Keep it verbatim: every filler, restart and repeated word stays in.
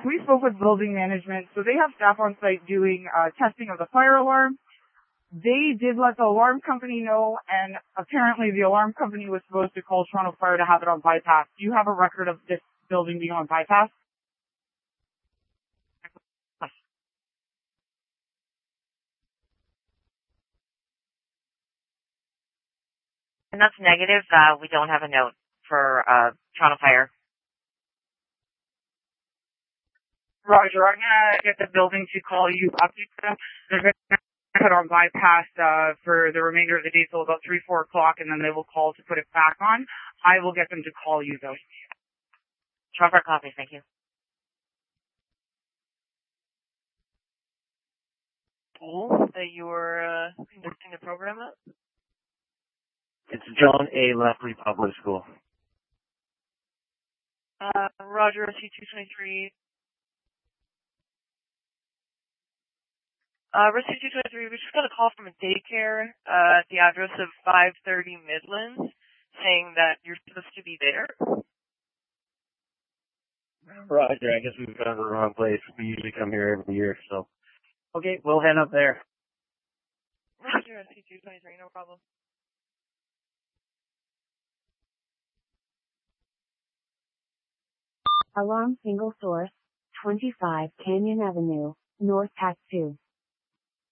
we spoke with building management, so they have staff on site doing uh, testing of the fire alarm. They did let the alarm company know, and apparently the alarm company was supposed to call Toronto Fire to have it on bypass. Do you have a record of this building being on bypass? And that's negative. Uh, we don't have a note for uh, Toronto Fire. Roger, I'm gonna get the building to call you up. They're gonna put on bypass uh, for the remainder of the day till about three, four o'clock, and then they will call to put it back on. I will get them to call you though. Toronto Fire copies, thank you. School that you were uh, conducting the program at? It's John A. Leffery Public School. Uh, Roger, C two twenty-three. Uh, Rescue two twenty-three, we just got a call from a daycare uh, at the address of five thirty Midlands saying that you're supposed to be there. Roger, I guess we've gone to the wrong place. We usually come here every year, so. Okay, we'll head up there. Roger, C two twenty-three, no problem. Alarm single source, twenty-five Canyon Avenue, North Pack two.